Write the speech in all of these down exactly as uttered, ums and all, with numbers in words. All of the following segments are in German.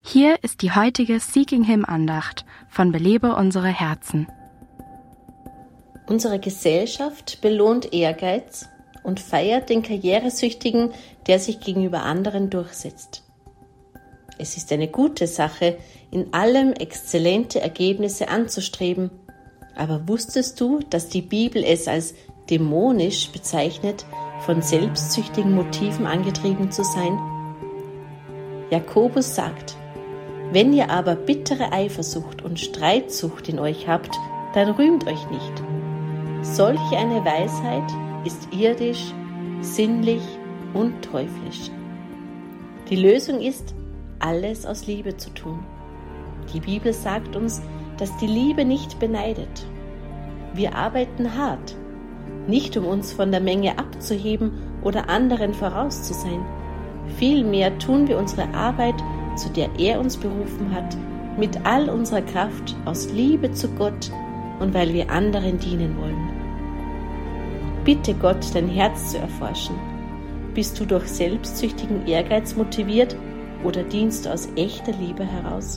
Hier ist die heutige Seeking Him Andacht von Belebe unsere Herzen. Unsere Gesellschaft belohnt Ehrgeiz und feiert den Karrieresüchtigen, der sich gegenüber anderen durchsetzt. Es ist eine gute Sache, in allem exzellente Ergebnisse anzustreben, aber wusstest du, dass die Bibel es als dämonisch bezeichnet, von selbstsüchtigen Motiven angetrieben zu sein? Jakobus sagt: Wenn ihr aber bittere Eifersucht und Streitsucht in euch habt, dann rühmt euch nicht. Solch eine Weisheit ist irdisch, sinnlich und teuflisch. Die Lösung ist, alles aus Liebe zu tun. Die Bibel sagt uns, dass die Liebe nicht beneidet. Wir arbeiten hart, nicht um uns von der Menge abzuheben oder anderen voraus zu sein. Vielmehr tun wir unsere Arbeit, zu der er uns berufen hat, mit all unserer Kraft aus Liebe zu Gott und weil wir anderen dienen wollen. Bitte Gott, dein Herz zu erforschen. Bist du durch selbstsüchtigen Ehrgeiz motiviert oder dienst du aus echter Liebe heraus?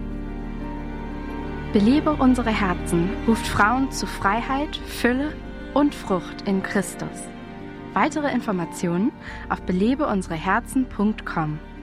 Belebe unsere Herzen ruft Frauen zu Freiheit, Fülle und Frucht in Christus. Weitere Informationen auf belebe unsere herzen punkt com.